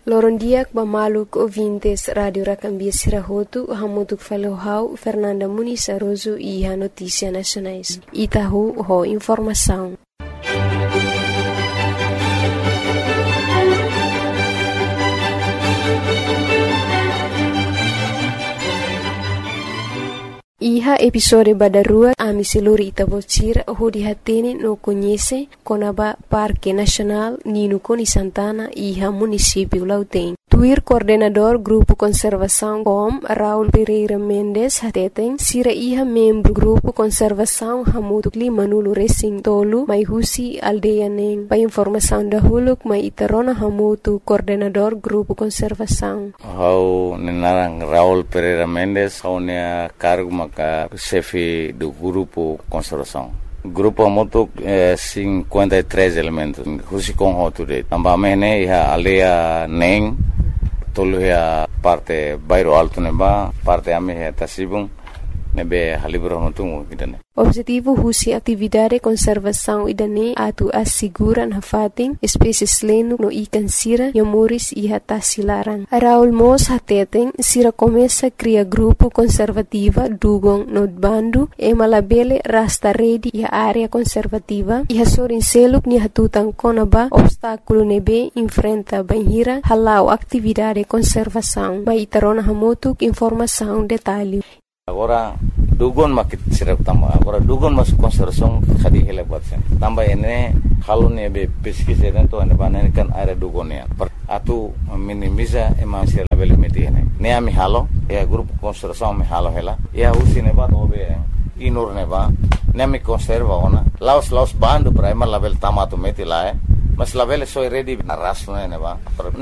Lorondiak Bamaluk ouvintes Radio Racambia Sirahotu, Hamutuk Falohau, Fernanda Muniz Aroso e a Notícia Nacionais. Itahu, ho informação. Iha episode badarua ami seluri Itabocira ho dihatene no conhece Conaba Parque Nacional Nino Coni Santana iha município Lauteng. Tuir coordenador Grupo Conservação COM Raul Pereira Mendes hateten sira iha membro Grupo Conservação Hamutuk Limanulu Racing Tolu mai husi aldeia neng. Pa informação da huluk mai itarona hamutu coordenador Grupo Conservação. Hau nenarang Raul Pereira Mendes hau nea cargo maka chefe do Grupo Conservação. Grupo Hamutuk 53 elementos. Husi com hoture. Ambamene iha aldeia neng. Tolu ya parte bairro alto neba, parte ame ya Tasibung, nebe halibro notungu idane. Objetivo husi atividade conservação idane atu asiguran hafating espécies lenu no ikan sira yamuris iha tasilaran. Raul Mos hateten sira começa cria grupo conservativa dugong no bandu e malabele rasta redi iha área conservativa iha sorin seluk ni hatutang konaba obstáculo nebe enfrenta banhira halau atividade conservação. Mai tarona hamutuk informação detalhe. Agora dugon makit sirap tamba. Agora dugon masuk conservação khadi hele batsen. Tamba ene halu ne be pesquisa to ane banen kan area dugon ya. Atu minimiza ema sir level meti ene. Ne ami halo ya grupo conservação me halo hela. Ya usi ne ba obe inur ne ba. Ne mi conserva ona. Laos bandu primer level tamato meti la. Mas level so ready na rasno ne ba.